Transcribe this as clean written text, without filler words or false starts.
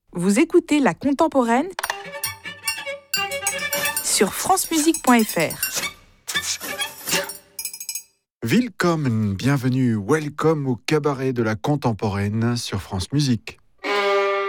Vous écoutez La Contemporaine sur francemusique.fr. Willkommen, bienvenue, welcome au cabaret de La Contemporaine sur France Musique.